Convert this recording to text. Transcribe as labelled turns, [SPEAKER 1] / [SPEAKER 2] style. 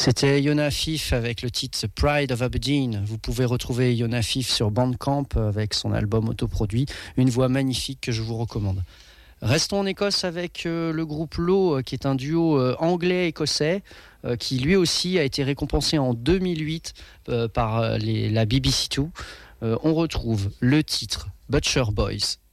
[SPEAKER 1] C'était Yona Fif avec le titre The Pride of Aberdeen. Vous pouvez retrouver Yona Fif sur Bandcamp avec son album autoproduit, une voix magnifique que je vous recommande. Restons en Écosse avec le groupe Low, qui est un duo anglais-écossais, qui lui aussi a été récompensé en 2008 par la BBC Two. On retrouve le titre Butcher Boys.